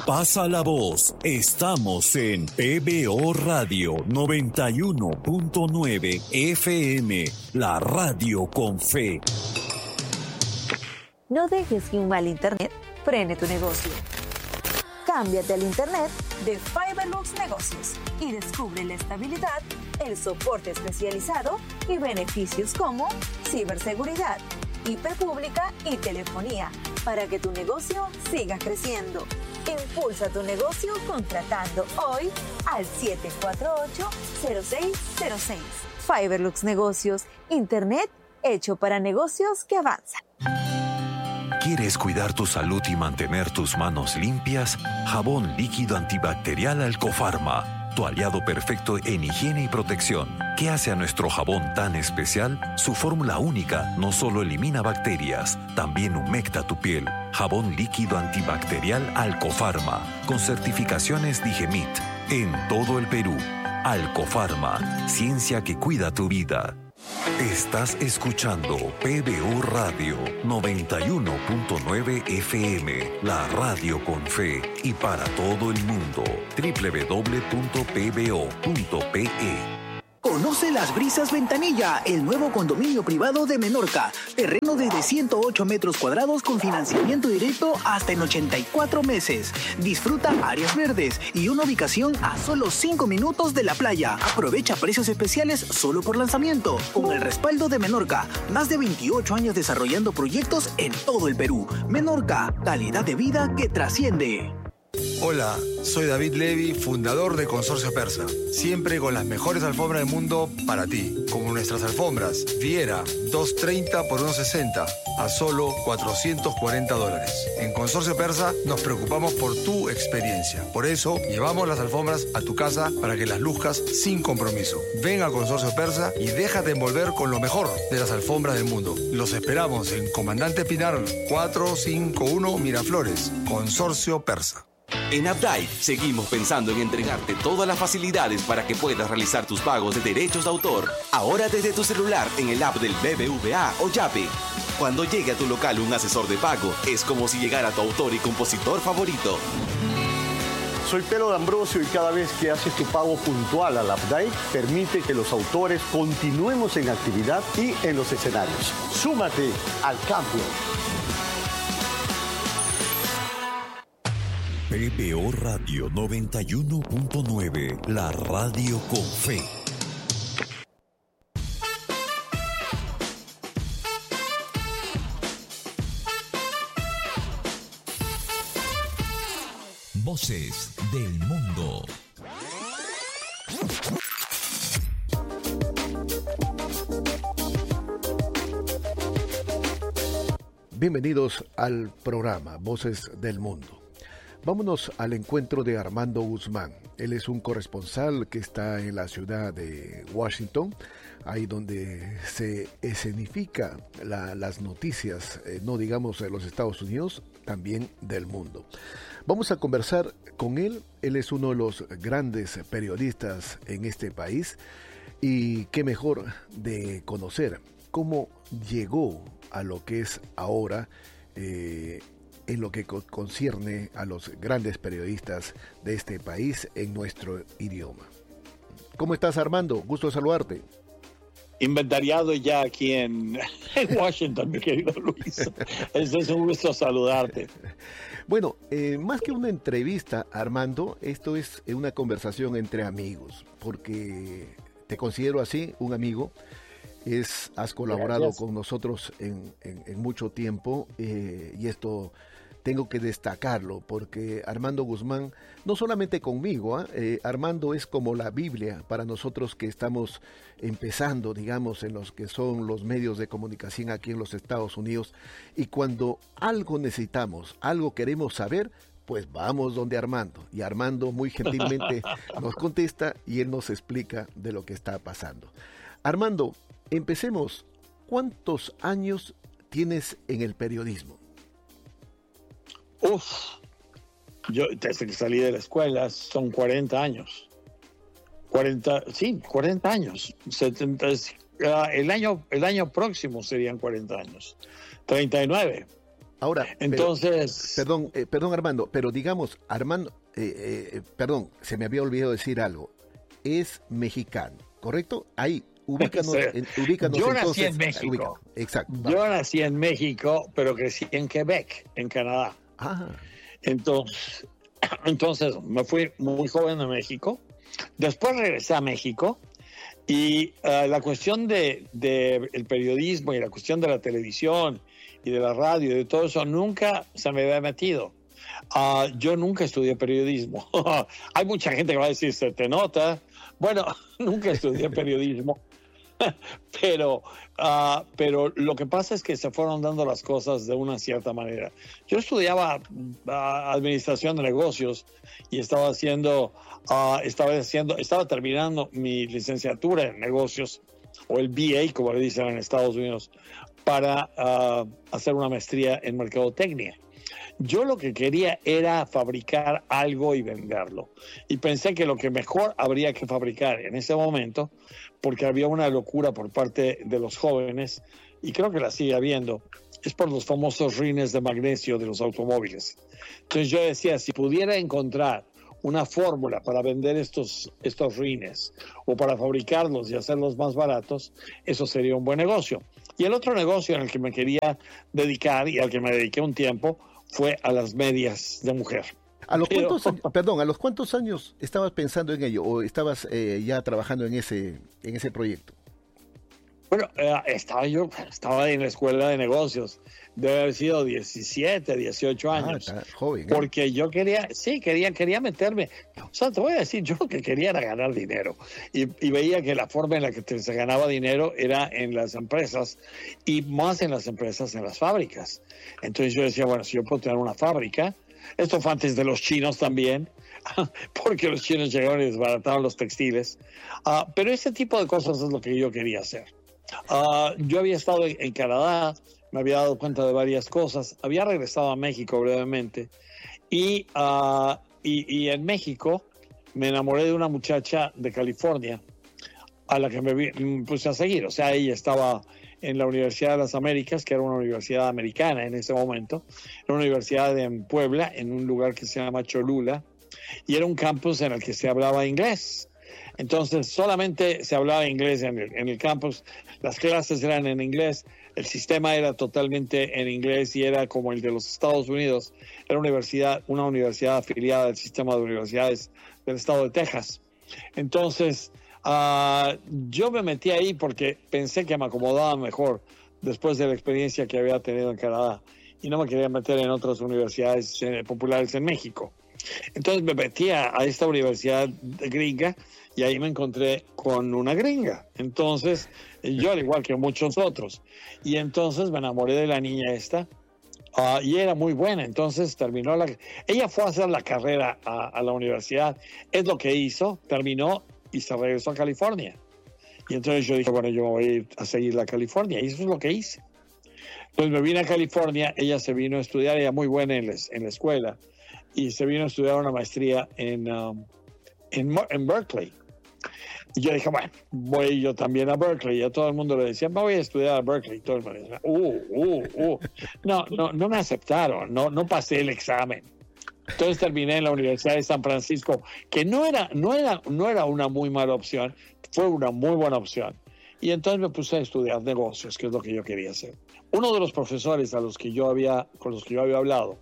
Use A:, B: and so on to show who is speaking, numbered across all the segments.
A: Pasa la voz. Estamos en PBO Radio 91.9 FM, la radio con fe.
B: No dejes que un mal internet frene tu negocio. Cámbiate al internet de Fiberlux Negocios y descubre la estabilidad, el soporte especializado y beneficios como ciberseguridad, IP pública y telefonía para que tu negocio siga creciendo. Impulsa tu negocio contratando hoy al 748-0606. Fiberlux Negocios, internet hecho para negocios que avanzan.
A: ¿Quieres cuidar tu salud y mantener tus manos limpias? Jabón líquido antibacterial Alcofarma, tu aliado perfecto en higiene y protección. ¿Qué hace a nuestro jabón tan especial? Su fórmula única no solo elimina bacterias, también humecta tu piel. Jabón líquido antibacterial Alcofarma, con certificaciones Digemit, en todo el Perú. Alcofarma, ciencia que cuida tu vida. Estás escuchando PBO Radio 91.9 FM, la radio con fe y para todo el mundo. www.pbo.pe.
C: Conoce Las Brisas Ventanilla, el nuevo condominio privado de Menorca. Terreno desde 108 metros cuadrados con financiamiento directo hasta en 84 meses. Disfruta áreas verdes y una ubicación a solo 5 minutos de la playa. Aprovecha precios especiales solo por lanzamiento. Con el respaldo de Menorca, más de 28 años desarrollando proyectos en todo el Perú. Menorca, calidad de vida que trasciende.
D: Hola, soy David Levy, fundador de Consorcio Persa. Siempre con las mejores alfombras del mundo para ti. Como nuestras alfombras, Viera, 230 por 160, a solo $440. En Consorcio Persa nos preocupamos por tu experiencia. Por eso, llevamos las alfombras a tu casa para que las luzcas sin compromiso. Ven a Consorcio Persa y déjate envolver con lo mejor de las alfombras del mundo. Los esperamos en Comandante Pinar 451 Miraflores. Consorcio Persa.
E: En Updike seguimos pensando en entregarte todas las facilidades para que puedas realizar tus pagos de derechos de autor. Ahora desde tu celular en el app del BBVA o Yape. Cuando llegue a tu local un asesor de pago, es como si llegara tu autor y compositor favorito.
F: Soy Pedro D'Ambrosio y cada vez que haces tu pago puntual al Updike, permite que los autores continuemos en actividad y en los escenarios. Súmate al cambio.
A: PBO Radio 91.9, la radio con fe. Voces del mundo.
G: Bienvenidos al programa Voces del Mundo. Vámonos al encuentro de Armando Guzmán. Él es un corresponsal que está en la ciudad de Washington, ahí donde se escenifica las noticias, no digamos de los Estados Unidos, también del mundo. Vamos a conversar con él. Él es uno de los grandes periodistas en este país y qué mejor de conocer cómo llegó a lo que es ahora en lo que concierne a los grandes periodistas de este país en nuestro idioma. ¿Cómo estás, Armando? Gusto saludarte.
H: Inventariado ya aquí en Washington, mi querido Luis. Es un gusto saludarte.
G: Bueno, más que una entrevista, Armando, esto es una conversación entre amigos, porque te considero así, un amigo. Has colaborado
H: Gracias.
G: con nosotros en mucho tiempo y esto tengo que destacarlo porque Armando Guzmán, no solamente conmigo, Armando es como la Biblia para nosotros que estamos empezando, digamos, en los que son los medios de comunicación aquí en los Estados Unidos, y cuando algo necesitamos, algo queremos saber, pues vamos donde Armando, y Armando muy gentilmente nos contesta y él nos explica de lo que está pasando. Armando, empecemos. ¿Cuántos años tienes en el periodismo?
H: Yo desde que salí de la escuela son 40 años. 40 años. 70, el año próximo serían 40 años. 39.
G: Ahora,
H: entonces...
G: perdón Armando, pero digamos, Armando, perdón, se me había olvidado decir algo. Es mexicano, ¿correcto? Ahí, ubícanos
H: yo nací
G: entonces,
H: en México.
G: Exacto.
H: Yo nací en México, pero crecí en Quebec, en Canadá. Entonces me fui muy joven de México. Después regresé a México y la cuestión del periodismo y la cuestión de la televisión y de la radio y de todo eso nunca se me había metido. Yo nunca estudié periodismo. Hay mucha gente que va a decir, se te nota. Bueno, nunca estudié periodismo. Pero lo que pasa es que se fueron dando las cosas de una cierta manera. Yo estudiaba administración de negocios y estaba terminando mi licenciatura en negocios, o el BA, como le dicen en Estados Unidos, para hacer una maestría en mercadotecnia. Yo lo que quería era fabricar algo y venderlo. Y pensé que lo que mejor habría que fabricar en ese momento, porque había una locura por parte de los jóvenes, y creo que la sigue habiendo, es por los famosos rines de magnesio de los automóviles. Entonces yo decía, si pudiera encontrar una fórmula para vender estos rines o para fabricarlos y hacerlos más baratos, eso sería un buen negocio. Y el otro negocio en el que me quería dedicar y al que me dediqué un tiempo fue a las medias de mujer.
G: ¿A los cuántos años estabas pensando en ello o estabas ya trabajando en ese proyecto?
H: Bueno, estaba en la escuela de negocios. Debe haber sido 17, 18 años.
G: Está joven,
H: Porque yo quería meterme. O sea, te voy a decir, yo lo que quería era ganar dinero. Y veía que la forma en la que se ganaba dinero era en las empresas, y más en las empresas, en las fábricas. Entonces yo decía, bueno, si yo puedo tener una fábrica. Esto fue antes de los chinos también, porque los chinos llegaron y desbarataron los textiles. Pero ese tipo de cosas es lo que yo quería hacer. Yo había estado en Canadá, me había dado cuenta de varias cosas, había regresado a México brevemente y en México me enamoré de una muchacha de California a la que me puse a seguir. O sea, ella estaba en la Universidad de las Américas, que era una universidad americana en ese momento. Era una universidad en Puebla, en un lugar que se llama Cholula, y era un campus en el que se hablaba inglés. Entonces, solamente se hablaba inglés en el campus, las clases eran en inglés, el sistema era totalmente en inglés y era como el de los Estados Unidos. Era una universidad afiliada al sistema de universidades del estado de Texas. Entonces, yo me metí ahí porque pensé que me acomodaba mejor después de la experiencia que había tenido en Canadá y no me quería meter en otras universidades populares en México. Entonces me metí a esta universidad gringa y ahí me encontré con una gringa. Entonces, yo al igual que muchos otros. Y entonces me enamoré de la niña esta y era muy buena. Entonces ella fue a hacer la carrera a la universidad. Es lo que hizo, terminó y se regresó a California. Y entonces yo dije, bueno, yo voy a ir a seguir a California. Y eso es lo que hice. Entonces me vine a California, ella se vino a estudiar, ella muy buena en la escuela, y se vino a estudiar una maestría en Berkeley. Y yo dije, bueno, voy yo también a Berkeley. Y a todo el mundo le decía, me voy a estudiar a Berkeley. Y todo el mundo decía, No me aceptaron, no pasé el examen. Entonces terminé en la Universidad de San Francisco, que no era una muy mala opción, fue una muy buena opción. Y entonces me puse a estudiar negocios, que es lo que yo quería hacer. Uno de los profesores con los que yo había hablado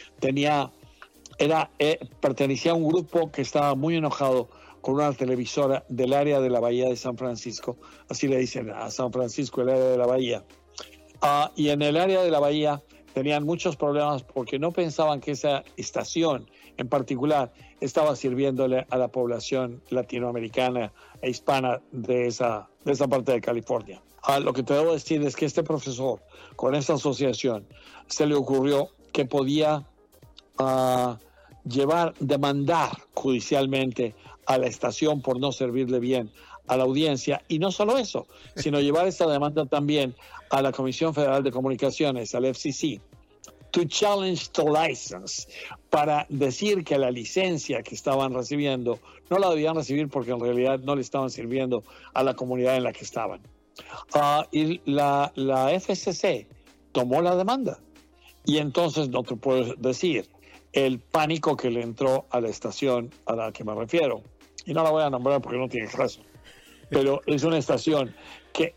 H: pertenecía a un grupo que estaba muy enojado con una televisora del área de la Bahía de San Francisco, así le dicen a San Francisco, el área de la Bahía. Y en el área de la Bahía tenían muchos problemas porque no pensaban que esa estación en particular estaba sirviéndole a la población latinoamericana e hispana de esa parte de California. Lo que te debo decir es que este profesor, con esta asociación, se le ocurrió que podía demandar judicialmente a la estación por no servirle bien a la audiencia, y no solo eso, sino llevar esta demanda también a la Comisión Federal de Comunicaciones, al FCC, to challenge the license, para decir que la licencia que estaban recibiendo no la debían recibir porque en realidad no le estaban sirviendo a la comunidad en la que estaban. Y la FCC tomó la demanda Y entonces no te puedo decir el pánico que le entró a la estación a la que me refiero. Y no la voy a nombrar porque no tiene caso. Pero es una estación que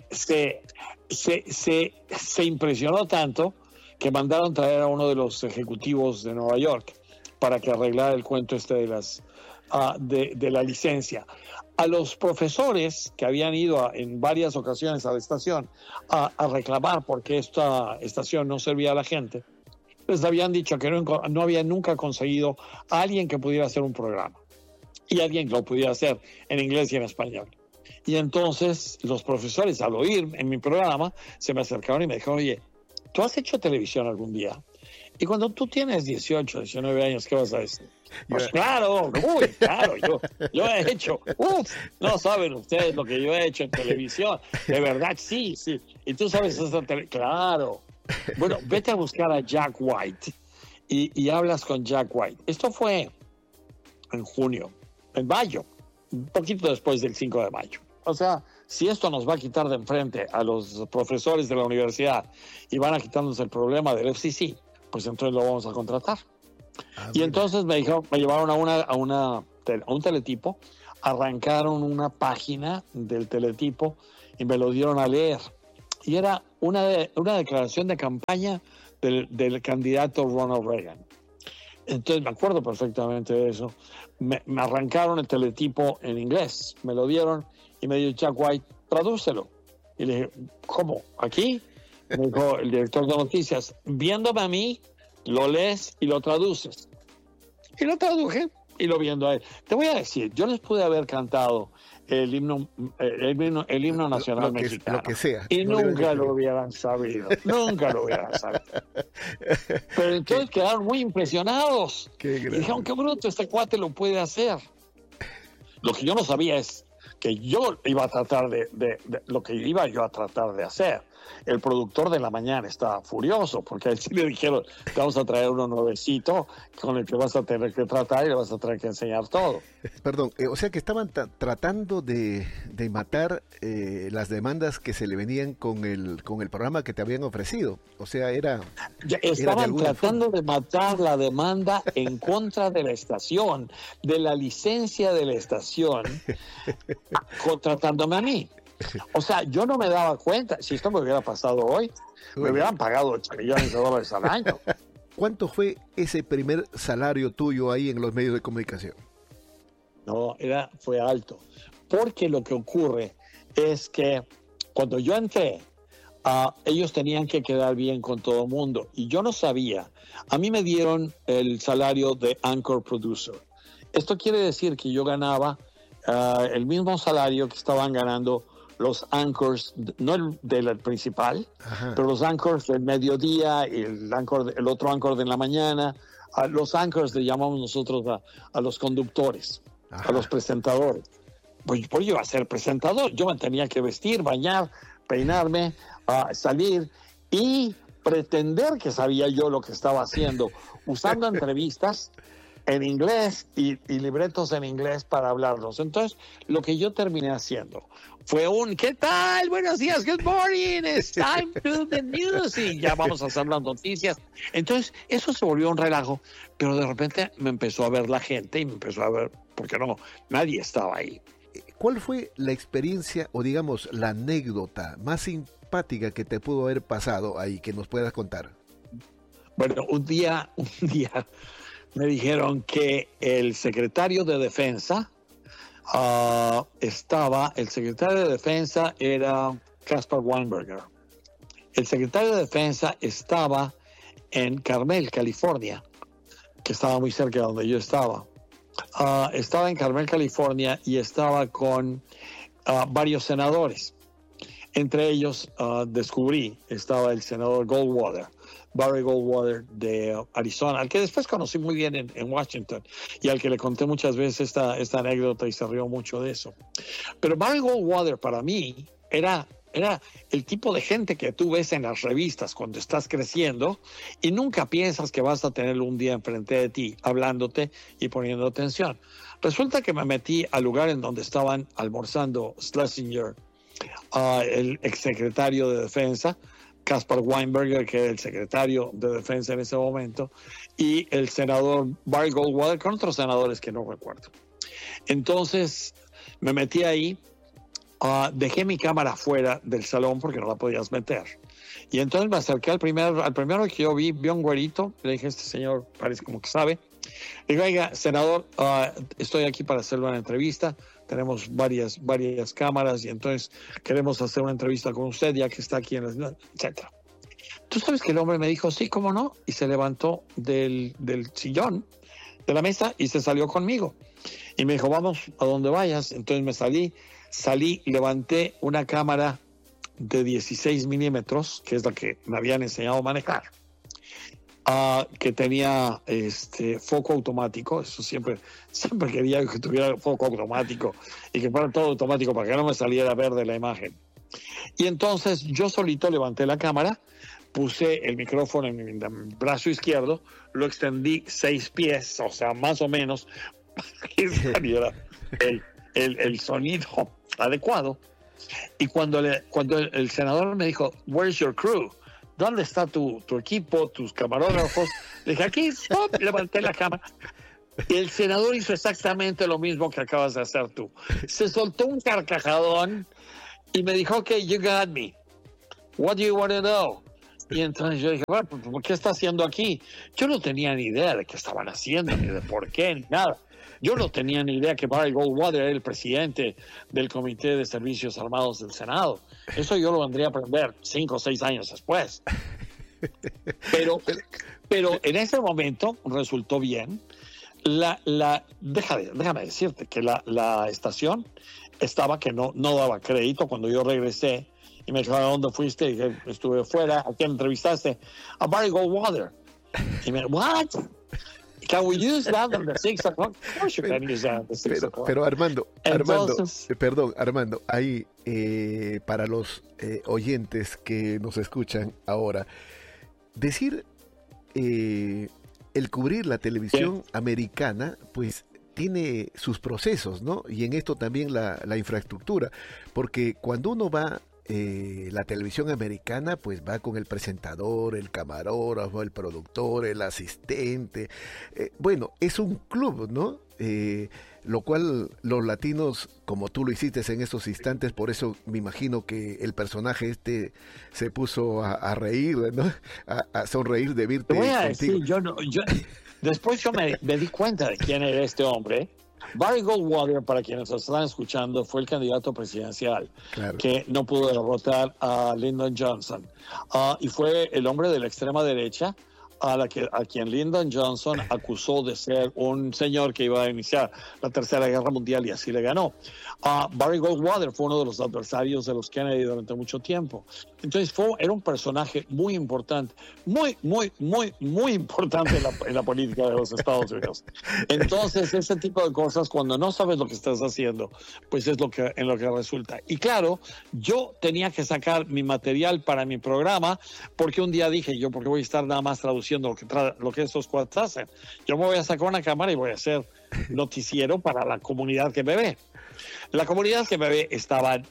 H: se impresionó tanto que mandaron traer a uno de los ejecutivos de Nueva York para que arreglara el cuento de la licencia. A los profesores que habían ido en varias ocasiones a la estación a reclamar porque esta estación no servía a la gente, les habían dicho que no habían nunca conseguido a alguien que pudiera hacer un programa y alguien que lo pudiera hacer en inglés y en español. Y entonces los profesores, al oír en mi programa, se me acercaron y me dijeron, oye, ¿tú has hecho televisión algún día? Y cuando tú tienes 18, 19 años, ¿qué vas a decir? Pues claro, yo he hecho, no saben ustedes lo que yo he hecho en televisión. De verdad, sí. Y tú sabes hacer televisión, claro. Bueno, vete a buscar a Jack White y hablas con Jack White. Esto fue en mayo, un poquito después del 5 de mayo. O sea, si esto nos va a quitar de enfrente a los profesores de la universidad y van a quitarnos el problema del FCC, pues entonces lo vamos a contratar. Y entonces me llevaron a un teletipo, arrancaron una página del teletipo y me lo dieron a leer. Y era una declaración de campaña del candidato Ronald Reagan. Entonces me acuerdo perfectamente de eso. Me arrancaron el teletipo en inglés, me lo dieron y me dijo Jack White, tradúcelo. Y le dije, ¿cómo? ¿Aquí? Me dijo el director de noticias, viéndome a mí, lo lees y lo traduces. Y lo traduje y lo viendo a él. Te voy a decir, yo les pude haber cantado el himno nacional mexicano.
G: Lo que sea.
H: Y nunca lo hubieran sabido. Pero entonces quedaron muy impresionados. Y dijeron, qué bruto, este cuate lo puede hacer. Lo que yo no sabía es que yo iba a tratar lo que iba yo a tratar de hacer. El productor de La Mañana estaba furioso porque a él sí le dijeron, te vamos a traer uno nuevecito con el que vas a tener que tratar y le vas a tener que enseñar todo.
G: Perdón, o sea que estaban tratando de matar las demandas que se le venían con el programa que te habían ofrecido. O sea,
H: estaban tratando de matar la demanda en contra de la estación, de la licencia de la estación, contratándome a mí. O sea, yo no me daba cuenta. Si esto me hubiera pasado hoy, me hubieran pagado $8 millones al año.
G: ¿Cuánto fue ese primer salario tuyo ahí en los medios de comunicación?
H: No, fue alto. Porque lo que ocurre es que cuando yo entré, ellos tenían que quedar bien con todo el mundo. Y yo no sabía. A mí me dieron el salario de Anchor Producer. Esto quiere decir que yo ganaba el mismo salario que estaban ganando los anchors, no el del principal, pero los anchors del mediodía y el otro anchor de la mañana. Los anchors le llamamos nosotros a los conductores, a los presentadores. Pues yo iba a ser presentador, yo me tenía que vestir, bañar, peinarme, salir y pretender que sabía yo lo que estaba haciendo, usando entrevistas en inglés y libretos en inglés para hablarlos. Entonces, lo que yo terminé haciendo fue ¿qué tal? Buenos días, good morning, it's time to the news, y ya vamos a hacer las noticias. Entonces, eso se volvió un relajo, pero de repente me empezó a ver la gente y me empezó a ver, porque no, nadie estaba ahí.
G: ¿Cuál fue la experiencia o digamos la anécdota más simpática que te pudo haber pasado ahí, que nos puedas contar?
H: Bueno, un día me dijeron que el secretario de Defensa el secretario de Defensa era Caspar Weinberger. El secretario de Defensa estaba en Carmel, California, que estaba muy cerca de donde yo estaba. Estaba en Carmel, California, y estaba con varios senadores. Entre ellos estaba el senador Goldwater, Barry Goldwater de Arizona, al que después conocí muy bien en Washington y al que le conté muchas veces esta anécdota y se rió mucho de eso. Pero Barry Goldwater para mí era el tipo de gente que tú ves en las revistas cuando estás creciendo y nunca piensas que vas a tenerlo un día enfrente de ti, hablándote y poniendo atención. Resulta que me metí al lugar en donde estaban almorzando Schlesinger, el exsecretario de Defensa, Caspar Weinberger, que era el secretario de Defensa en ese momento, y el senador Barry Goldwater, con otros senadores que no recuerdo. Entonces me metí ahí, dejé mi cámara fuera del salón porque no la podías meter. Y entonces me acerqué al primero que yo vi a un güerito, le dije, este señor parece como que sabe. Le digo, oiga, senador, estoy aquí para hacerle una entrevista, tenemos varias cámaras y entonces queremos hacer una entrevista con usted ya que está aquí en la... etcétera. Tú sabes que el hombre me dijo, sí, cómo no, y se levantó del sillón, de la mesa, y se salió conmigo. Y me dijo, vamos a donde vayas. Entonces me salí, levanté una cámara de 16 milímetros, que es la que me habían enseñado a manejar, que tenía foco automático. Eso siempre quería que tuviera foco automático y que fuera todo automático para que no me saliera verde la imagen. Y entonces yo solito levanté la cámara, puse el micrófono en mi brazo izquierdo, lo extendí 6 pies, o sea, más o menos, para que saliera el sonido adecuado. Y cuando el senador me dijo, "Where's your crew?", ¿dónde está tu equipo, tus camarógrafos? Le dije, aquí, ¡pum!, levanté la cámara. Y el senador hizo exactamente lo mismo que acabas de hacer tú. Se soltó un carcajadón y me dijo, ok, you got me. What do you want to know? Y entonces yo dije, bueno, ¿por qué está haciendo aquí? Yo no tenía ni idea de qué estaban haciendo, ni de por qué, ni nada. Yo no tenía ni idea que Barry Goldwater era el presidente del Comité de Servicios Armados del Senado. Eso yo lo vendría a aprender 5 o 6 años después. Pero en ese momento resultó bien. Déjame decirte que la estación estaba que no daba crédito. Cuando yo regresé y me dijo, ¿a dónde fuiste? Y dije, estuve fuera. ¿A quién entrevistaste? A Barry Goldwater. Y me dijo, ¿what? Can we use that at the 6 o'clock? Of course you can use that at the 6 o'clock.
G: Pero Armando, ahí para los oyentes que nos escuchan ahora, decir el cubrir la televisión americana, pues tiene sus procesos, ¿no? Y en esto también la infraestructura, porque cuando uno va la televisión americana, pues va con el presentador, el camarógrafo, el productor, el asistente. Bueno, es un club, ¿no? Lo cual los latinos, como tú lo hiciste en estos instantes, por eso me imagino que el personaje se puso a reír, ¿no? A sonreír de verte.
H: Te voy a decir, después yo me di cuenta de quién era este hombre. Barry Goldwater, para quienes nos están escuchando, fue el candidato presidencial que no pudo derrotar a Lyndon Johnson. Y fue el hombre de la extrema derecha a quien Lyndon Johnson acusó de ser un señor que iba a iniciar la Tercera Guerra Mundial, y así le ganó. Barry Goldwater fue uno de los adversarios de los Kennedy durante mucho tiempo. Entonces era un personaje muy importante, muy importante en la política de los Estados Unidos. Entonces, ese tipo de cosas, cuando no sabes lo que estás haciendo, pues es en lo que resulta. Y claro, yo tenía que sacar mi material para mi programa, porque un día dije, ¿por qué voy a estar nada más traduciendo lo que estos cuates hacen? Yo me voy a sacar una cámara y voy a hacer noticiero para la comunidad que me ve. La comunidad que me ve estaban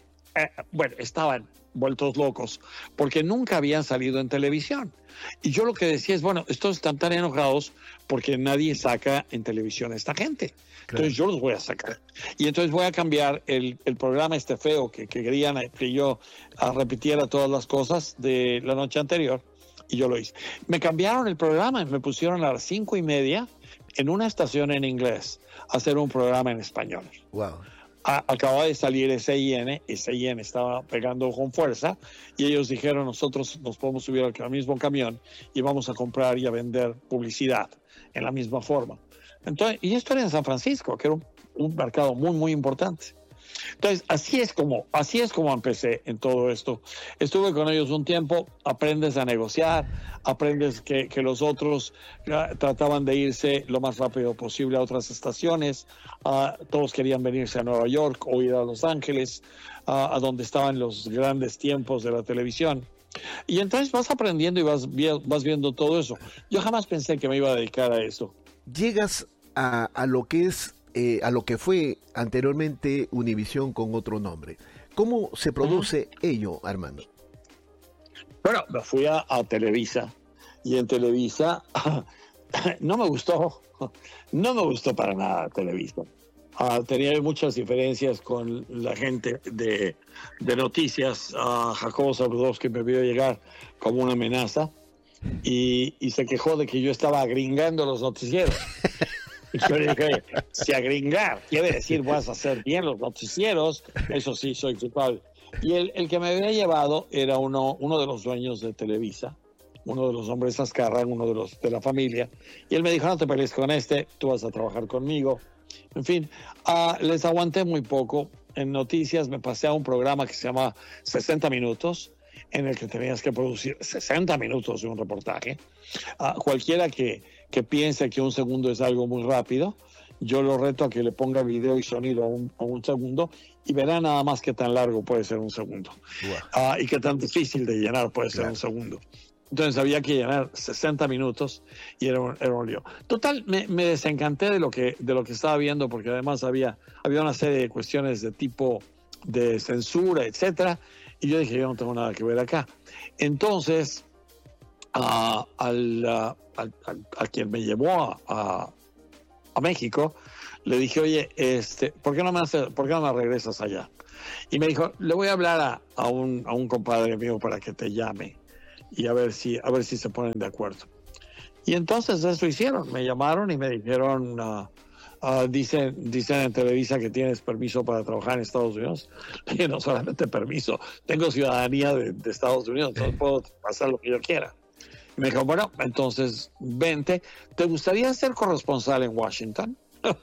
H: vueltos locos porque nunca habían salido en televisión. Y yo lo que decía es, estos están tan enojados porque nadie saca en televisión a esta gente. Entonces yo los voy a sacar. Y entonces voy a cambiar el programa feo que querían que yo repitiera todas las cosas de la noche anterior. Y yo lo hice. Me cambiaron el programa y me pusieron a las 5:30 en una estación en inglés a hacer un programa en español.
G: Wow.
H: Acaba de salir SIN estaba pegando con fuerza y ellos dijeron, nosotros nos podemos subir al mismo camión y vamos a comprar y a vender publicidad en la misma forma. Entonces, y esto era en San Francisco, que era un mercado muy importante. Entonces, así es como empecé en todo esto. Estuve con ellos un tiempo, aprendes a negociar, aprendes que los otros trataban de irse lo más rápido posible a otras estaciones. Todos querían venirse a Nueva York o ir a Los Ángeles, a donde estaban los grandes tiempos de la televisión. Y entonces vas aprendiendo y vas viendo todo eso. Yo jamás pensé que me iba a dedicar a eso.
G: Llegas a lo que es a lo que fue anteriormente Univisión con otro nombre. ¿Cómo se produce ello, Armando?
H: Bueno, me fui a Televisa, y en Televisa no me gustó para nada Televisa. Tenía muchas diferencias con la gente de noticias. Jacobo Zabludovsky me vio llegar como una amenaza y se quejó de que yo estaba agringando los noticieros. Y yo le dije, si agringar quiere decir vas a hacer bien los noticieros, eso sí, soy culpable. Y el que me había llevado era uno de los dueños de Televisa, uno de los hombres Azcárraga, uno de la familia. Y él me dijo, no te pelees con tú vas a trabajar conmigo. En fin, les aguanté muy poco. En noticias me pasé a un programa que se llama 60 Minutos, en el que tenías que producir 60 minutos de un reportaje. Cualquiera que piense que un segundo es algo muy rápido, yo lo reto a que le ponga video y sonido a un segundo y verá nada más qué tan largo puede ser un segundo. Wow. Y qué tan difícil de llenar puede ser un segundo. Entonces había que llenar 60 minutos y era un lío. Total, me desencanté de lo que estaba viendo, porque además había una serie de cuestiones de tipo de censura, etcétera, y yo dije, yo no tengo nada que ver acá. Entonces, a quien me llevó a México, le dije, oye, ¿por qué no me regresas allá? Y me dijo, le voy a hablar a un compadre mío para que te llame y a ver si se ponen de acuerdo. Y entonces eso hicieron, me llamaron y me dijeron, dicen en Televisa que tienes permiso para trabajar en Estados Unidos. Le dije, no solamente permiso, tengo ciudadanía de Estados Unidos, entonces puedo hacer lo que yo quiera. Y me dijo, bueno, entonces vente, ¿te gustaría ser corresponsal en Washington?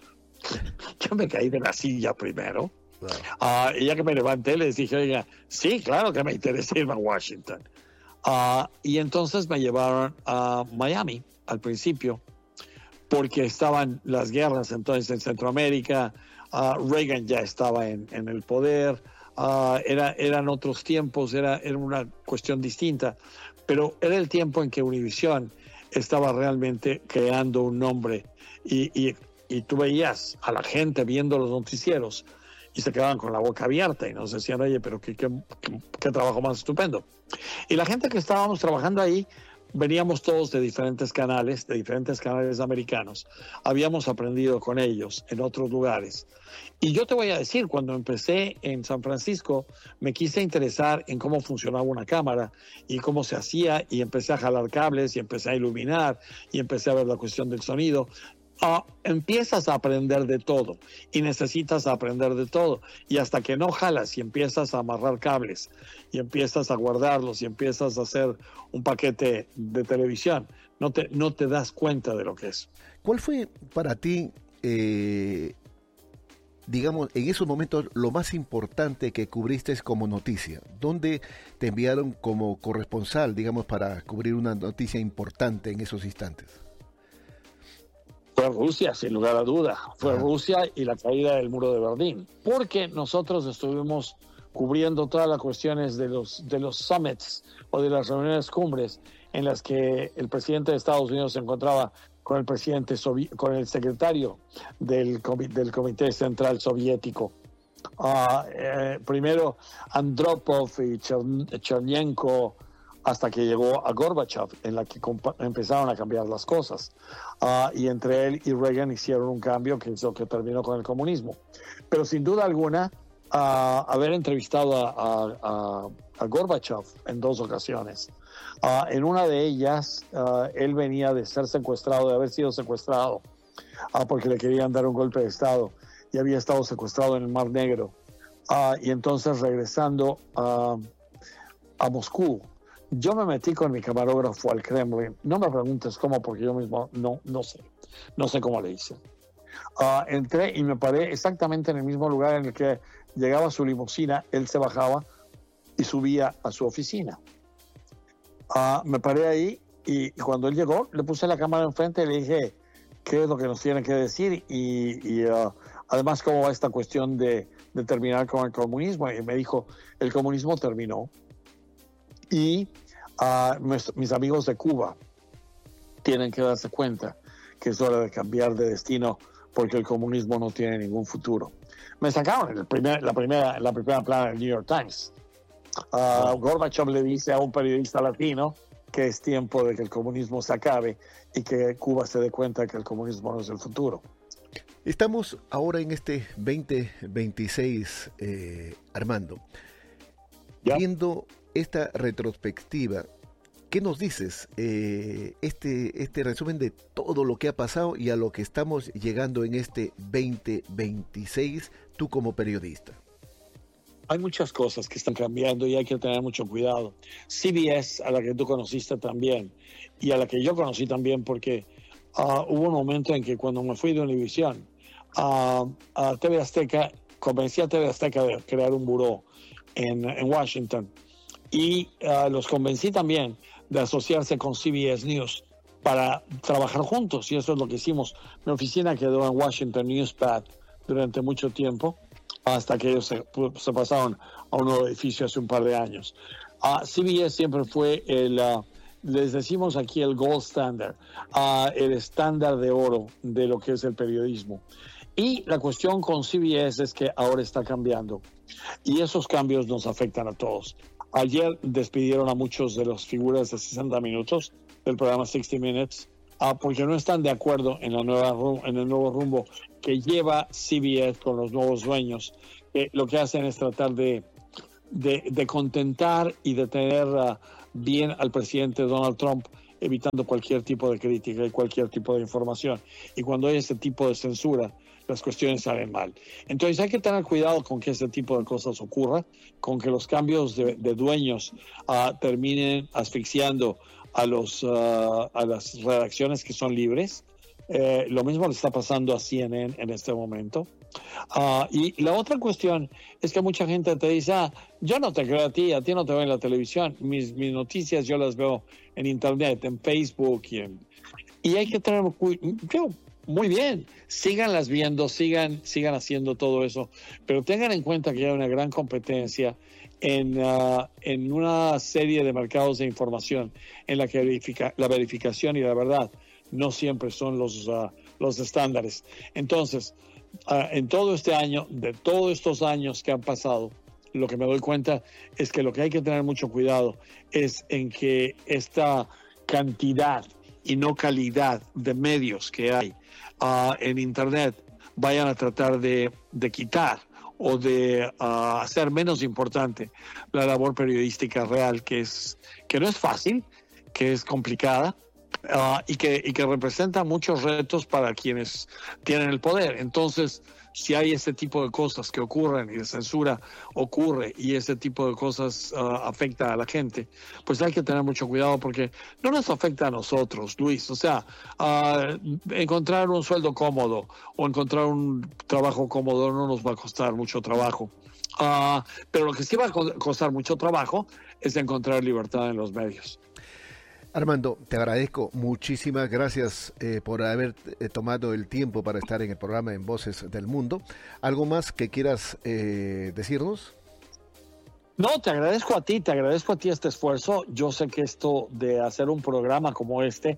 H: Yo me caí de la silla primero. Wow. Y ya que me levanté les dije, oiga, sí, claro que me interesa irme a Washington. Y entonces me llevaron a Miami al principio, porque estaban las guerras entonces en Centroamérica. Reagan ya estaba en el poder. Eran otros tiempos, era una cuestión distinta, pero era el tiempo en que Univision estaba realmente creando un nombre y tú veías a la gente viendo los noticieros y se quedaban con la boca abierta y nos decían, oye, pero qué trabajo más estupendo. Y la gente que estábamos trabajando ahí, veníamos todos de diferentes canales americanos. Habíamos aprendido con ellos en otros lugares. Y yo te voy a decir, cuando empecé en San Francisco, me quise interesar en cómo funcionaba una cámara y cómo se hacía, y empecé a jalar cables y empecé a iluminar y empecé a ver la cuestión del sonido. Empiezas a aprender de todo y necesitas aprender de todo, y hasta que no jalas y empiezas a amarrar cables y empiezas a guardarlos y empiezas a hacer un paquete de televisión, no te das cuenta de lo que es.
G: ¿Cuál fue para ti, digamos, en esos momentos lo más importante que cubriste como noticia? ¿Dónde te enviaron como corresponsal, digamos, para cubrir una noticia importante en esos instantes?
H: Fue Rusia, sin lugar a duda. Fue Rusia y la caída del muro de Berlín. Porque nosotros estuvimos cubriendo todas las cuestiones de los summits o de las reuniones cumbres en las que el presidente de Estados Unidos se encontraba con el secretario del Comité Central Soviético. Primero Andropov y Chernenko, hasta que llegó a Gorbachev, en la que empezaron a cambiar las cosas. Y entre él y Reagan hicieron un cambio que es lo que terminó con el comunismo. Pero sin duda alguna, haber entrevistado a Gorbachev en 2 ocasiones. En una de ellas, él venía de ser secuestrado, de haber sido secuestrado, porque le querían dar un golpe de Estado, y había estado secuestrado en el Mar Negro. Y entonces, regresando a Moscú, yo me metí con mi camarógrafo al Kremlin. No me preguntes cómo, porque yo mismo no sé cómo le hice. Entré y me paré exactamente en el mismo lugar en el que llegaba su limusina. Él se bajaba y subía a su oficina. Me paré ahí y cuando él llegó, le puse la cámara enfrente y le dije, ¿qué es lo que nos tienen que decir? Y además, ¿cómo va esta cuestión de terminar con el comunismo? Y me dijo, el comunismo terminó. Y mis amigos de Cuba tienen que darse cuenta que es hora de cambiar de destino, porque el comunismo no tiene ningún futuro. Me sacaron en la primera plana del New York Times. Gorbachev le dice a un periodista latino que es tiempo de que el comunismo se acabe y que Cuba se dé cuenta que el comunismo no es el futuro.
G: Estamos ahora en este 2026, Armando. ¿Ya? Viendo esta retrospectiva, ¿qué nos dices? Este resumen de todo lo que ha pasado y a lo que estamos llegando en este 2026, tú como periodista.
H: Hay muchas cosas que están cambiando y hay que tener mucho cuidado. CBS, a la que tú conociste también, y a la que yo conocí también, porque hubo un momento en que cuando me fui de Univisión, a TV Azteca, convencí a TV Azteca de crear un buró en Washington, y los convencí también de asociarse con CBS News para trabajar juntos, y eso es lo que hicimos. Mi oficina quedó en Washington Newspad durante mucho tiempo, hasta que ellos se pasaron a un nuevo edificio hace un par de años. CBS siempre fue les decimos aquí el gold standard, el estándar de oro de lo que es el periodismo. Y la cuestión con CBS es que ahora está cambiando, y esos cambios nos afectan a todos. Ayer despidieron a muchos de las figuras de 60 minutos del programa 60 Minutes, porque no están de acuerdo en el nuevo rumbo que lleva CBS con los nuevos dueños. Lo que hacen es tratar de contentar y de tener bien al presidente Donald Trump, evitando cualquier tipo de crítica y cualquier tipo de información. Y cuando hay ese tipo de censura, las cuestiones salen mal. Entonces hay que tener cuidado con que ese tipo de cosas ocurra, con que los cambios de dueños terminen asfixiando a las redacciones que son libres. Lo mismo le está pasando a CNN en este momento. Y la otra cuestión es que mucha gente te dice, yo no te creo a ti no te veo en la televisión, mis noticias yo las veo en internet, en Facebook, y hay que tener muy bien, síganlas viendo, sigan haciendo todo eso, pero tengan en cuenta que hay una gran competencia en una serie de mercados de información en la que la verificación y la verdad no siempre son los estándares. Entonces, en todo este año, de todos estos años que han pasado, lo que me doy cuenta es que lo que hay que tener mucho cuidado es en que esta cantidad y no calidad de medios que hay en Internet vayan a tratar de quitar o de hacer menos importante la labor periodística real, que no es fácil, que es complicada, y que representa muchos retos para quienes tienen el poder. Entonces, si hay ese tipo de cosas que ocurren y la censura ocurre y ese tipo de cosas afecta a la gente, pues hay que tener mucho cuidado, porque no nos afecta a nosotros, Luis. O sea, encontrar un sueldo cómodo o encontrar un trabajo cómodo no nos va a costar mucho trabajo. Pero lo que sí va a costar mucho trabajo es encontrar libertad en los medios.
G: Armando, te agradezco, muchísimas gracias por haber tomado el tiempo para estar en el programa En Voces del Mundo. ¿Algo más que quieras decirnos?
H: No, te agradezco a ti este esfuerzo. Yo sé que esto de hacer un programa como este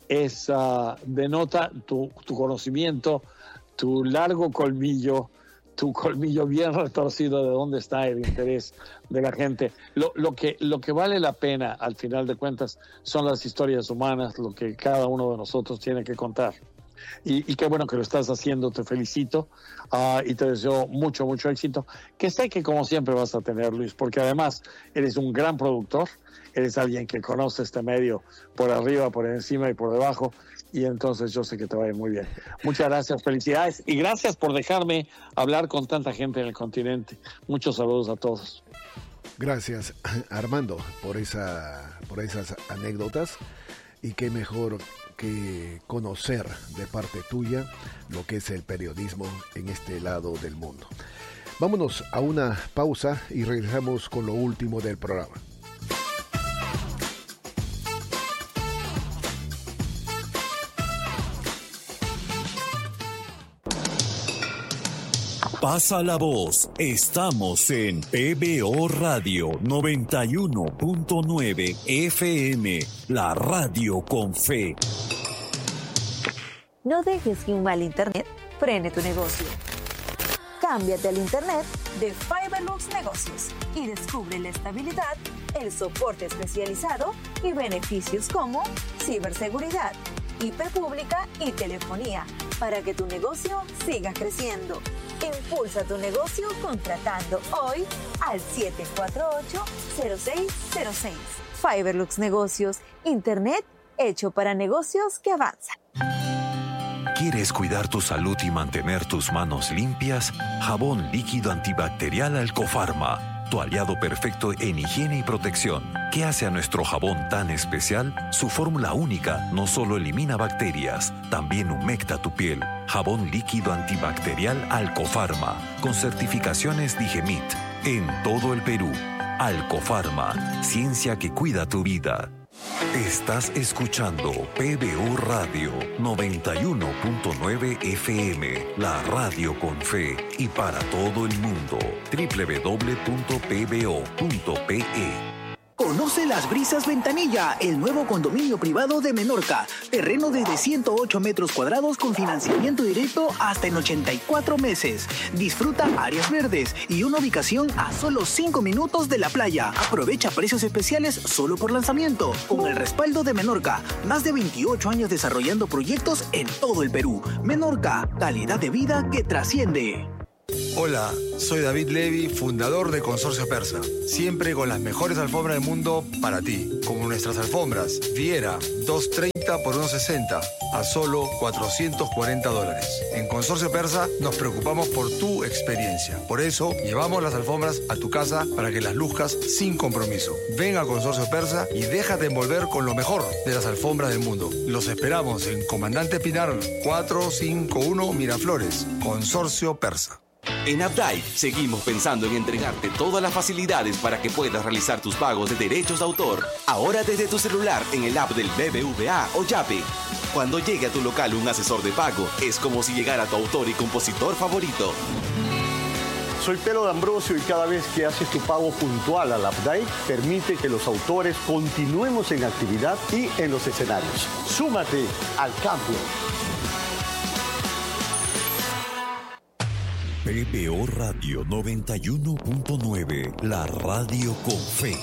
H: denota tu conocimiento, tu largo colmillo, tu colmillo bien retorcido de dónde está el interés de la gente. Lo que vale la pena, al final de cuentas, son las historias humanas, lo que cada uno de nosotros tiene que contar. Y qué bueno que lo estás haciendo, te felicito, y te deseo mucho, mucho éxito, que sé que como siempre vas a tener, Luis, porque además eres un gran productor, eres alguien que conoce este medio por arriba, por encima y por debajo, y entonces yo sé que te va a ir muy bien. Muchas gracias, felicidades, y gracias por dejarme hablar con tanta gente en el continente. Muchos saludos a todos.
G: Gracias, Armando, por esas anécdotas, y qué mejor que conocer de parte tuya lo que es el periodismo en este lado del mundo. Vámonos a una pausa y regresamos con lo último del programa.
A: Pasa la voz. Estamos en PBO Radio 91.9 FM, la radio con fe.
B: No dejes que un mal internet frene tu negocio. Cámbiate al internet de Fiberlux Negocios y descubre la estabilidad, el soporte especializado y beneficios como ciberseguridad, IP pública y telefonía para que tu negocio siga creciendo. Impulsa tu negocio contratando hoy al 748-0606. Fiberlux Negocios, Internet hecho para negocios que avanzan.
A: ¿Quieres cuidar tu salud y mantener tus manos limpias? Jabón líquido antibacterial Alcofarma, tu aliado perfecto en higiene y protección. ¿Qué hace a nuestro jabón tan especial? Su fórmula única no solo elimina bacterias, también humecta tu piel. Jabón líquido antibacterial Alcofarma, con certificaciones Digemit, en todo el Perú. Alcofarma, ciencia que cuida tu vida. Estás escuchando PBO Radio 91.9 FM, la radio con fe y para todo el mundo. www.pbo.pe.
C: Conoce Las Brisas Ventanilla, el nuevo condominio privado de Menorca. Terreno desde 108 metros cuadrados con financiamiento directo hasta en 84 meses. Disfruta áreas verdes y una ubicación a solo 5 minutos de la playa. Aprovecha precios especiales solo por lanzamiento. Con el respaldo de Menorca, más de 28 años desarrollando proyectos en todo el Perú. Menorca, calidad de vida que trasciende.
D: Hola, soy David Levy, fundador de Consorcio Persa. Siempre con las mejores alfombras del mundo para ti. Como nuestras alfombras, Viera, 230 por 160, a solo $440. En Consorcio Persa nos preocupamos por tu experiencia. Por eso, llevamos las alfombras a tu casa para que las luzcas sin compromiso. Ven a Consorcio Persa y déjate envolver con lo mejor de las alfombras del mundo. Los esperamos en Comandante Pinar 451 Miraflores. Consorcio Persa.
E: En Updike seguimos pensando en entregarte todas las facilidades para que puedas realizar tus pagos de derechos de autor. Ahora desde tu celular en el app del BBVA o Yape. Cuando llegue a tu local un asesor de pago, es como si llegara tu autor y compositor favorito.
F: Soy Pelo D'Ambrosio y cada vez que haces tu pago puntual al Updike, permite que los autores continuemos en actividad y en los escenarios. Súmate al cambio.
A: PBO Radio 91.9, la radio con fe.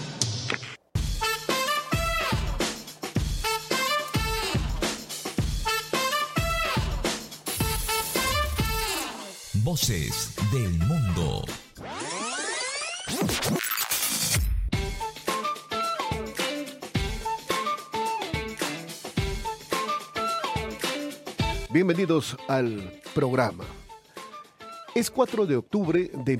A: Voces del mundo.
G: Bienvenidos al programa. Es 4 de octubre de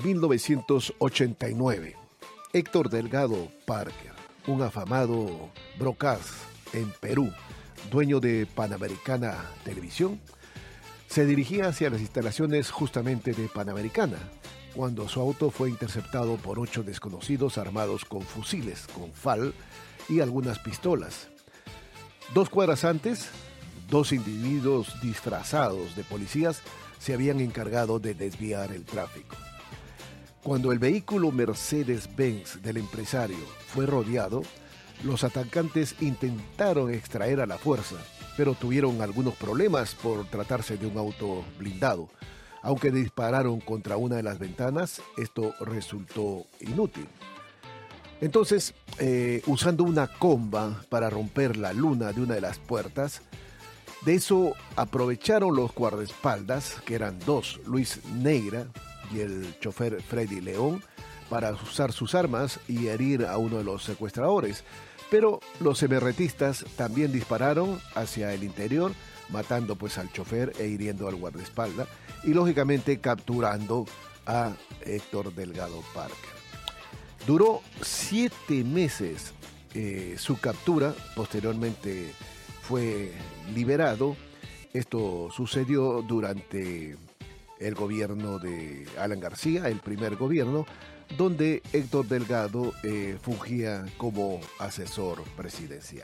G: 1989. Héctor Delgado Parker, un afamado broadcast en Perú, dueño de Panamericana Televisión, se dirigía hacia las instalaciones justamente de Panamericana, cuando su auto fue interceptado por 8 desconocidos armados con fusiles, con FAL y algunas pistolas. 2 cuadras antes, 2 individuos disfrazados de policías se habían encargado de desviar el tráfico. Cuando el vehículo Mercedes-Benz del empresario fue rodeado, los atacantes intentaron extraer a la fuerza, pero tuvieron algunos problemas por tratarse de un auto blindado. Aunque dispararon contra una de las ventanas, esto resultó inútil. Entonces, usando una comba para romper la luna de una de las puertas, de eso aprovecharon los guardaespaldas, que eran 2, Luis Negra y el chofer Freddy León, para usar sus armas y herir a uno de los secuestradores. Pero los emerretistas también dispararon hacia el interior, matando pues al chofer e hiriendo al guardaespaldas y lógicamente capturando a Héctor Delgado Parker. Duró 7 meses su captura, posteriormente fue liberado. Esto sucedió durante el gobierno de Alan García, el primer gobierno, donde Héctor Delgado fungía como asesor presidencial.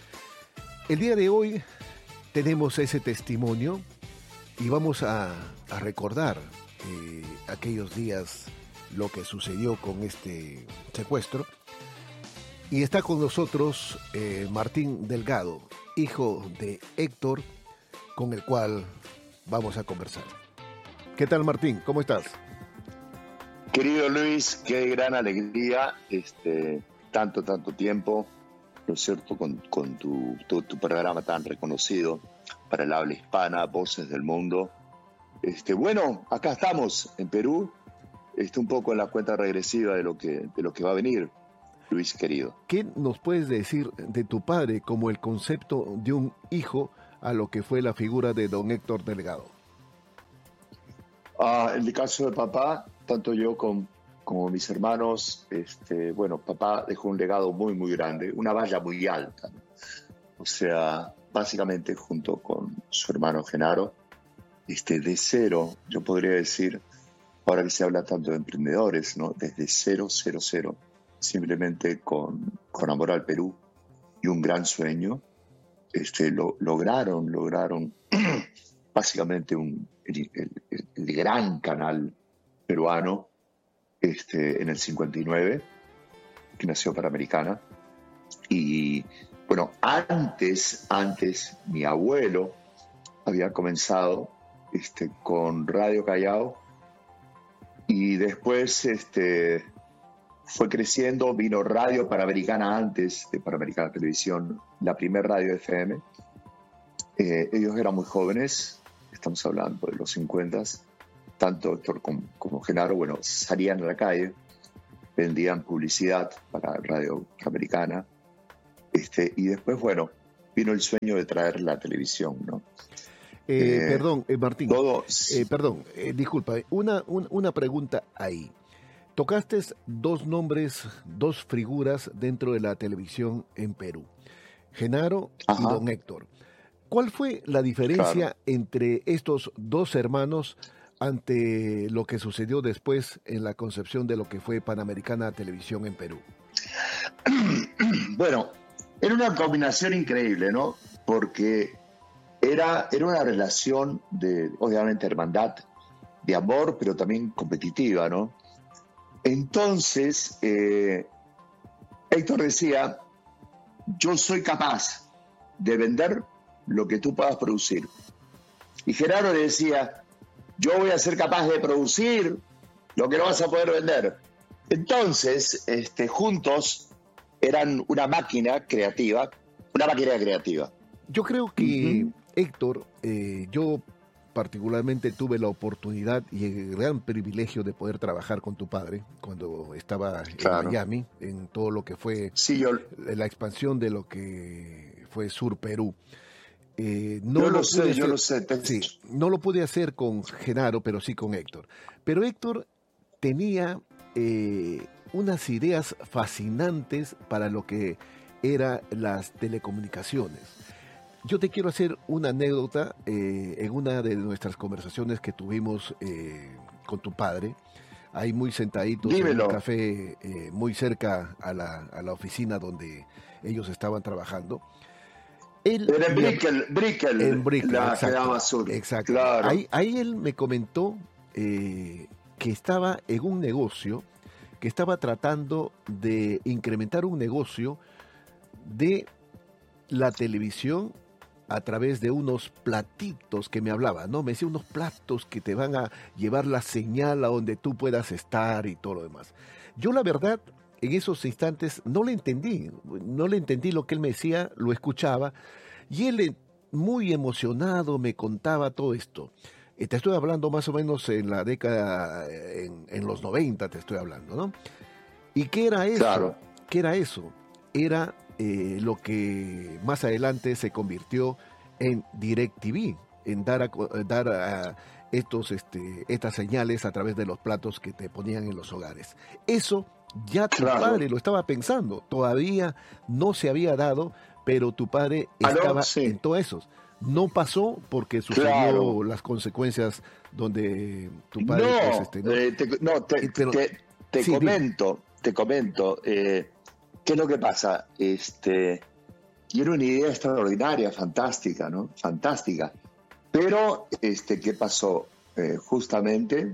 G: El día de hoy tenemos ese testimonio y vamos a recordar aquellos días, lo que sucedió con este secuestro. Y está con nosotros Martín Delgado, hijo de Héctor, con el cual vamos a conversar. ¿Qué tal, Martín? ¿Cómo estás?
I: Querido Luis, qué gran alegría, tanto tiempo, ¿no es cierto?, con tu programa tan reconocido para el habla hispana, Voces del Mundo. Bueno, acá estamos en Perú, un poco en la cuenta regresiva de lo que va a venir, Luis querido.
G: ¿Qué nos puedes decir de tu padre como el concepto de un hijo a lo que fue la figura de don Héctor Delgado?
I: En el caso de papá, tanto yo como mis hermanos, papá dejó un legado muy, muy grande, una valla muy alta, ¿no? O sea, básicamente junto con su hermano Genaro, de cero, yo podría decir, ahora que se habla tanto de emprendedores, ¿no? Desde cero, simplemente con amor al Perú y un gran sueño, lograron básicamente el gran canal peruano en el 59, que nació Panamericana. Y bueno, antes mi abuelo había comenzado con Radio Callao, y después fue creciendo, vino Radio Panamericana antes de Panamericana Televisión, la primer radio FM. Ellos eran muy jóvenes, estamos hablando de los 50s, tanto Héctor como Genaro, bueno, salían a la calle, vendían publicidad para Radio Panamericana, y después, bueno, vino el sueño de traer la televisión, ¿no?
G: Perdón, Martín, disculpa, una pregunta ahí. Tocaste dos nombres, dos figuras dentro de la televisión en Perú, Genaro y don Héctor. ¿Cuál fue la diferencia entre estos dos hermanos ante lo que sucedió después en la concepción de lo que fue Panamericana Televisión en Perú?
I: Bueno, era una combinación increíble, ¿no? Porque era una relación de, obviamente, hermandad, de amor, pero también competitiva, ¿no? Entonces, Héctor decía, yo soy capaz de vender lo que tú puedas producir. Y Genaro le decía, yo voy a ser capaz de producir lo que no vas a poder vender. Entonces, juntos eran una máquina creativa.
G: Yo creo que, Héctor, yo particularmente tuve la oportunidad y el gran privilegio de poder trabajar con tu padre cuando estaba en Miami, en todo lo que fue la expansión de lo que fue Sur Perú. Yo lo sé. Sí, no lo pude hacer con Genaro, pero sí con Héctor. Pero Héctor tenía unas ideas fascinantes para lo que eran las telecomunicaciones. Yo te quiero hacer una anécdota en una de nuestras conversaciones que tuvimos con tu padre, ahí muy sentaditos en un café muy cerca a la oficina donde ellos estaban trabajando.
I: Era en Brickell, la
G: exacto,
I: quedaba sur.
G: Exacto.
I: Claro.
G: Ahí él me comentó que estaba en un negocio, que estaba tratando de incrementar un negocio de la televisión a través de unos platitos que me hablaba, ¿no? Me decía unos platos que te van a llevar la señal a donde tú puedas estar y todo lo demás. Yo la verdad, en esos instantes no le entendí lo que él me decía, lo escuchaba, y él muy emocionado me contaba todo esto. Te estoy hablando más o menos en la década, en los 90 te estoy hablando, ¿no? ¿Y qué era eso?
I: Claro.
G: ¿Qué era eso? Era lo que más adelante se convirtió en DirecTV, en dar estas señales a través de los platos que te ponían en los hogares. Eso ya tu padre lo estaba pensando, todavía no se había dado, pero tu padre estaba en todo eso. No pasó porque sucedió las consecuencias donde tu padre...
I: Te comento. ¿Qué es lo que pasa? Y era una idea extraordinaria, fantástica, ¿no? Fantástica. Pero, ¿qué pasó? Justamente,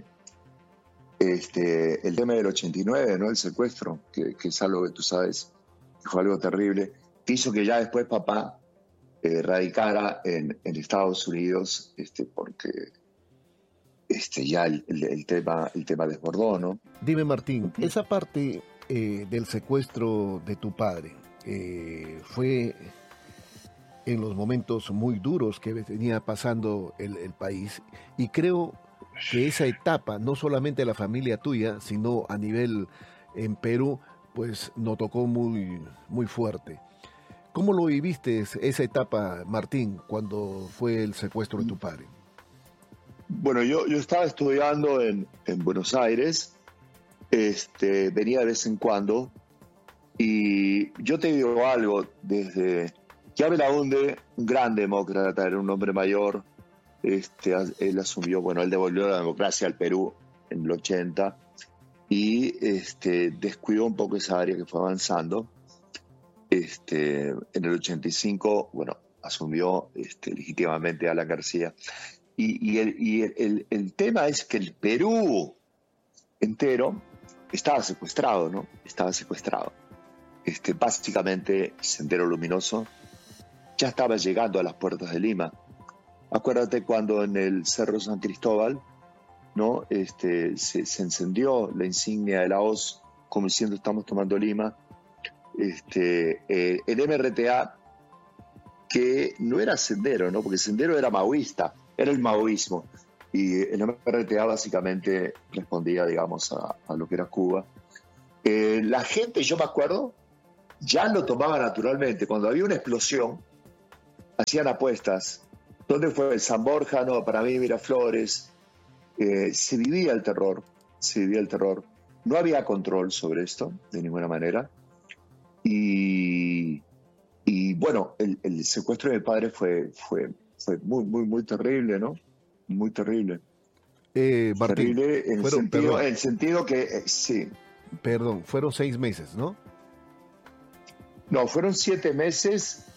I: el tema del 89, ¿no? El secuestro, que es algo que tú sabes, que fue algo terrible, que hizo que ya después papá radicara en Estados Unidos, porque ya el tema desbordó, ¿no?
G: Dime, Martín, esa parte del secuestro de tu padre fue en los momentos muy duros que venía pasando el país, y creo que esa etapa, no solamente la familia tuya, sino a nivel en Perú, pues nos tocó muy, muy fuerte. ¿Cómo lo viviste esa etapa, Martín, cuando fue el secuestro de tu padre?
I: Bueno, yo estaba estudiando en Buenos Aires, venía de vez en cuando, y yo te digo algo, desde que Belaúnde, un gran demócrata, era un hombre mayor, él asumió, bueno, él devolvió la democracia al Perú en el 80, y descuidó un poco esa área que fue avanzando. En el 85, bueno, asumió legítimamente a Alan García. Y el tema es que el Perú entero estaba secuestrado, ¿no? Estaba secuestrado. Básicamente, Sendero Luminoso ya estaba llegando a las puertas de Lima. Acuérdate cuando en el Cerro San Cristóbal, ¿no? Se encendió la insignia de la hoz, como diciendo estamos tomando Lima. El MRTA, que no era Sendero, ¿no? Porque Sendero era maoísta, era el maoísmo, y el MRTA básicamente respondía, digamos, a lo que era Cuba. La gente, yo me acuerdo, ya lo tomaba naturalmente. Cuando había una explosión, hacían apuestas. ¿Dónde fue? El San Borja, no, para mí Miraflores. Se vivía el terror, se vivía el terror. No había control sobre esto, de ninguna manera. Y bueno, el secuestro de mi padre fue muy, muy, muy terrible, ¿no? Muy terrible.
G: Martín,
I: terrible en el sentido que, sí.
G: Perdón, fueron 6 meses, ¿no?
I: No, fueron 7 meses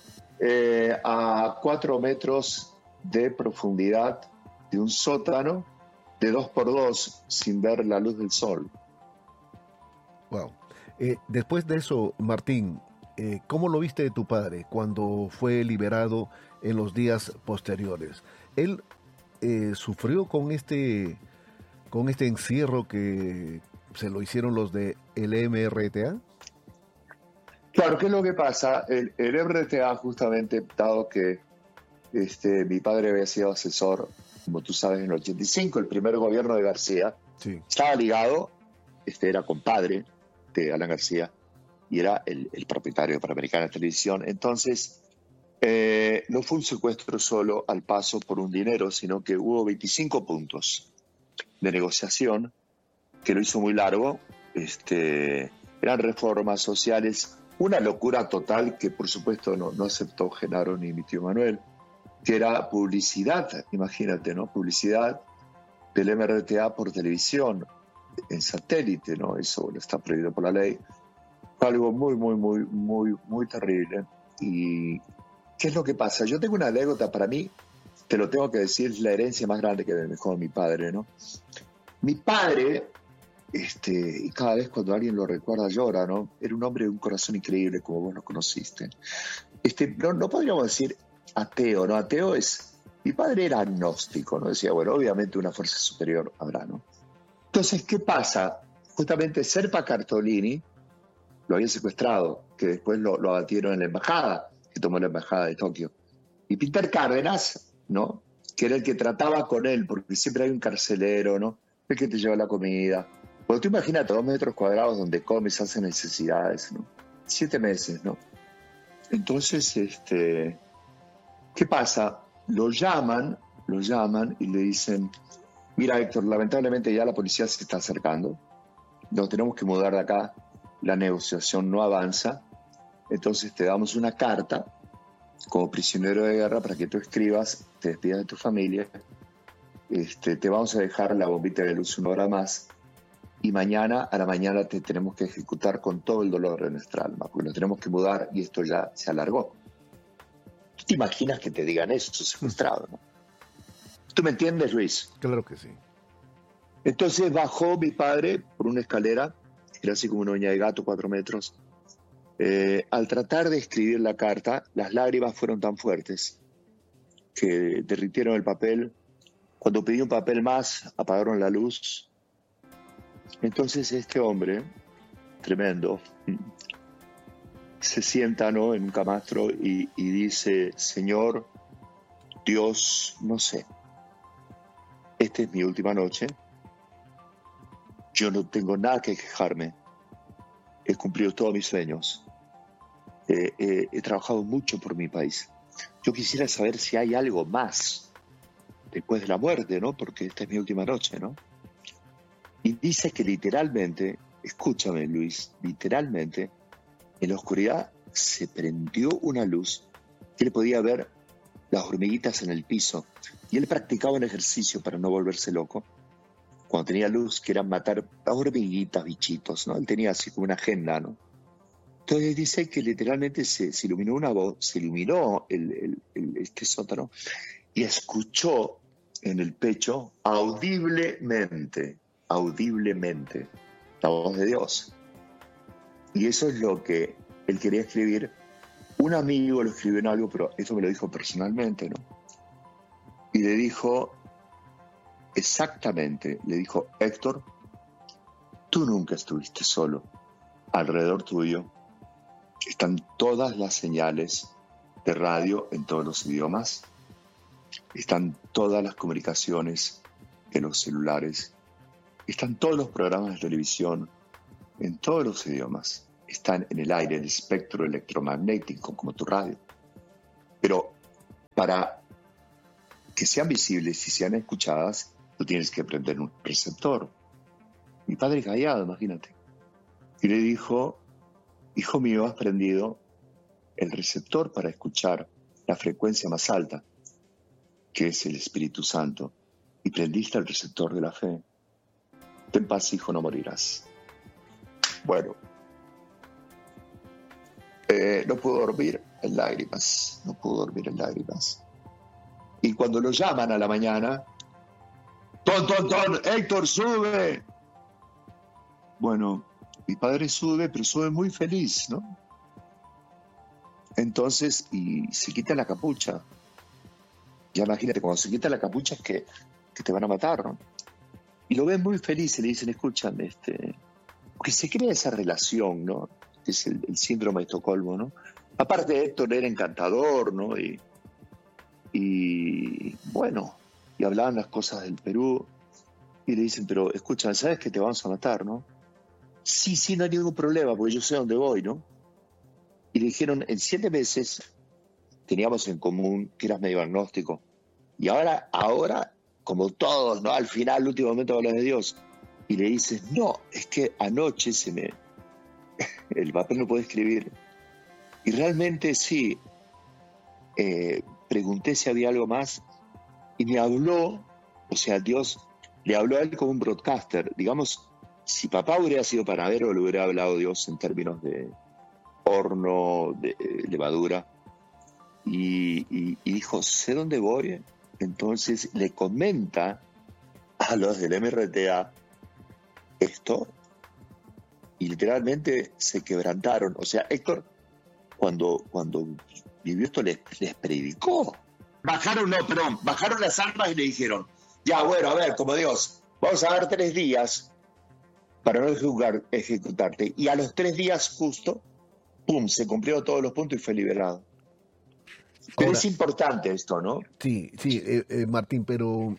I: a 4 metros de profundidad de un sótano de 2x2 sin ver la luz del sol.
G: Wow. Después de eso, Martín, ¿cómo lo viste de tu padre cuando fue liberado en los días posteriores? ¿Él sufrió con este encierro que se lo hicieron los de el MRTA?
I: Claro, ¿qué es lo que pasa? El MRTA, justamente, dado que mi padre había sido asesor, como tú sabes, en el 85, el primer gobierno de García, sí, estaba ligado, era compadre de Alan García, y era el propietario de Panamericana Televisión. Entonces, no fue un secuestro solo al paso por un dinero, sino que hubo 25 puntos de negociación, que lo hizo muy largo. Eran reformas sociales, una locura total que por supuesto no aceptó Genaro ni mi tío Manuel, que era publicidad, imagínate, ¿no? Publicidad del MRTA por televisión, en satélite, ¿no? Eso está prohibido por la ley. Fue algo muy, muy, muy, muy, muy terrible. ¿Y qué es lo que pasa? Yo tengo una anécdota, para mí, te lo tengo que decir, es la herencia más grande que me dejó mi padre, ¿no? Mi padre, y cada vez cuando alguien lo recuerda llora, ¿no? Era un hombre de un corazón increíble, como vos lo conociste. No podríamos decir ateo, ¿no? Ateo es... Mi padre era agnóstico, ¿no? Decía, bueno, obviamente una fuerza superior habrá, ¿no? Entonces, ¿qué pasa? Justamente Serpa Cartolini lo había secuestrado, que después lo abatieron en la embajada, que tomó la embajada de Tokio. Y Peter Cárdenas, ¿no? Que era el que trataba con él, porque siempre hay un carcelero, ¿no? El que te lleva la comida. Bueno, tú imagínate 2 metros cuadrados donde comes, haces necesidades, ¿no? 7 meses, ¿no? Entonces, ¿qué pasa? Lo llaman y le dicen, mira, Héctor, lamentablemente ya la policía se está acercando, nos tenemos que mudar de acá, la negociación no avanza, entonces te damos una carta como prisionero de guerra para que tú escribas, te despidas de tu familia, te vamos a dejar la bombita de luz 1 hora más, y a la mañana te tenemos que ejecutar con todo el dolor de nuestra alma, porque nos tenemos que mudar y esto ya se alargó. ¿Tú te imaginas que te digan eso, secuestrado, no? ¿Tú me entiendes, Luis?
G: Claro que sí.
I: Entonces bajó mi padre por una escalera, era así como una uña de gato, 4 metros. Al tratar de escribir la carta, las lágrimas fueron tan fuertes que derritieron el papel Cuando pedí un papel más, apagaron la luz. Entonces este hombre, tremendo, se sienta, ¿no?, en un camastro y dice: Señor, Dios, no sé, esta es mi última noche, yo no tengo nada que quejarme, he cumplido todos mis sueños, he trabajado mucho por mi país, yo quisiera saber si hay algo más después de la muerte, ¿no?, porque esta es mi última noche, ¿no? Y dice que literalmente, escúchame Luis, literalmente, en la oscuridad se prendió una luz que él podía ver las hormiguitas en el piso. Y él practicaba un ejercicio para no volverse loco. Cuando tenía luz, que era matar a hormiguitas, bichitos, ¿no? Él tenía así como una agenda, ¿no? Entonces dice que literalmente se iluminó una voz, se iluminó este sótano y escuchó en el pecho audiblemente, la voz de Dios. Y eso es lo que él quería escribir. Un amigo lo escribió en algo, pero eso me lo dijo personalmente, ¿no? Y le dijo exactamente, le dijo: Héctor, tú nunca estuviste solo. Alrededor tuyo están todas las señales de radio en todos los idiomas. Están todas las comunicaciones en los celulares. Están todos los programas de televisión en todos los idiomas. Están en el aire, el espectro electromagnético, como tu radio. Pero para que sean visibles y sean escuchadas, tú tienes que prender un receptor. Mi padre callado, imagínate. Y le dijo: hijo mío, has prendido el receptor para escuchar la frecuencia más alta, que es el Espíritu Santo, y prendiste el receptor de la fe. Ten paz, hijo, no morirás. Bueno, no pudo dormir en lágrimas, Y cuando lo llaman a la mañana, ¡Ton, Héctor, sube! Bueno, mi padre sube, pero sube muy feliz, ¿no? Entonces, y se quita la capucha. Ya imagínate, cuando se quita la capucha es que te van a matar, ¿no? Y lo ven muy feliz y le dicen: escuchan, porque se crea esa relación, ¿no? Que es el síndrome de Estocolmo, ¿no? Aparte, Héctor era encantador, ¿no? Y bueno, y hablaban las cosas del Perú, y le dicen: pero escucha, ¿sabes que te vamos a matar, no? Sí, no hay ningún problema, porque yo sé dónde voy, ¿no? Y le dijeron: en 7 meses teníamos en común que eras medio agnóstico, y ahora, como todos, ¿no? Al final, el último momento hablas de Dios. Y le dices: no, es que anoche el papel no puede escribir. Y realmente sí, pregunté si había algo más, y me habló, o sea, Dios le habló a él como un broadcaster. Digamos, si papá hubiera sido panadero, le hubiera hablado Dios en términos de horno, de levadura. Y dijo: sé dónde voy. Entonces le comenta a los del MRTA esto, y literalmente se quebrantaron. O sea, Héctor, cuando vivió esto, les predicó. Bajaron las armas y le dijeron: ya, bueno, a ver, como Dios, vamos a dar 3 días para no ejecutarte. Y a los 3 días justo, ¡pum!, se cumplieron todos los puntos y fue liberado. Pero ahora, es importante esto, ¿no?
G: Sí, Martín, pero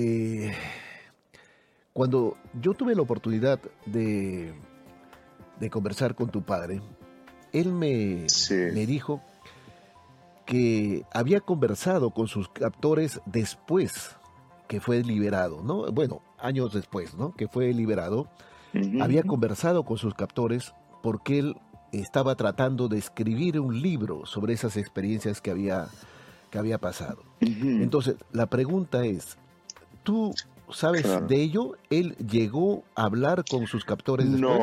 G: cuando yo tuve la oportunidad de conversar con tu padre, él me dijo que había conversado con sus captores después que fue liberado, ¿no? Bueno, años después, ¿no? Que fue liberado. Uh-huh. Había conversado con sus captores porque él estaba tratando de escribir un libro sobre esas experiencias que había pasado. Uh-huh. Entonces, la pregunta es, ¿tú sabes de ello? ¿Él llegó a hablar con sus captores después?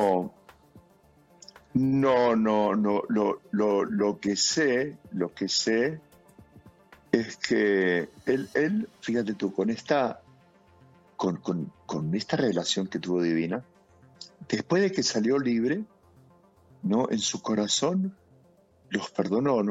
I: No. Lo que sé es que él, fíjate tú, con esta revelación que tuvo divina, después de que salió libre, ¿no?, en su corazón los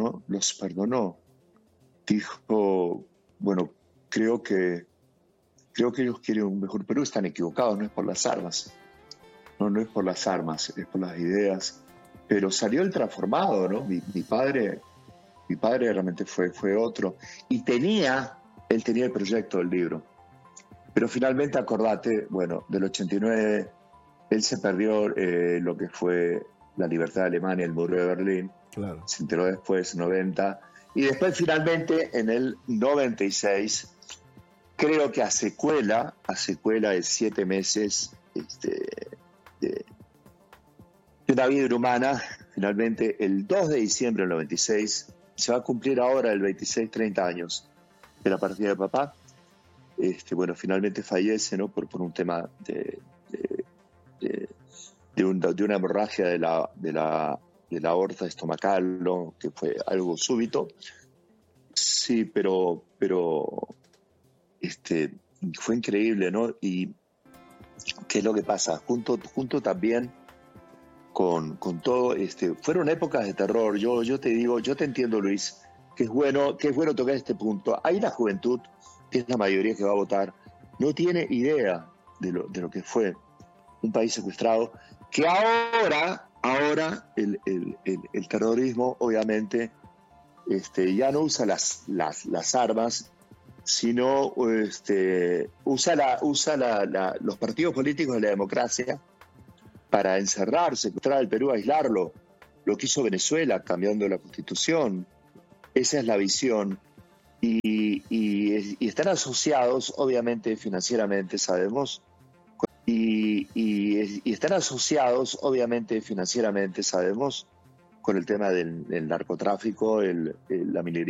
I: perdonó. Dijo: bueno, creo que Creo que ellos quieren un mejor Perú, están equivocados, no es por las armas. No es por las armas, es por las ideas. Pero salió el transformado, ¿no? Mi padre realmente fue otro. Y él tenía el proyecto del libro. Pero finalmente, acordate, bueno, del 89, él se perdió lo que fue la libertad de Alemania, el muro de Berlín.
G: Claro.
I: Se enteró después, 90. Y después, finalmente, en el 96, creo que a secuela de 7 meses de una vida humana, finalmente, el 2 de diciembre del 96, se va a cumplir ahora el 26, 30 años de la partida de papá. Bueno, finalmente fallece, ¿no? por un tema de una hemorragia de la aorta estomacal, ¿no? Que fue algo súbito. Sí, pero fue increíble, ¿no? Y ¿qué es lo que pasa? Junto también con todo, fueron épocas de terror. Yo te entiendo, Luis, que es bueno tocar este punto. Hay la juventud, que es la mayoría que va a votar, no tiene idea de lo que fue un país secuestrado, que ahora el terrorismo, obviamente, ya no usa las armas, sino usa los partidos políticos de la democracia para encerrar, secuestrar al Perú, aislarlo. Lo que hizo Venezuela, cambiando la Constitución. Esa es la visión. Y están asociados, obviamente, financieramente, sabemos. Y están asociados, obviamente, financieramente, sabemos, con el tema del narcotráfico, la minería.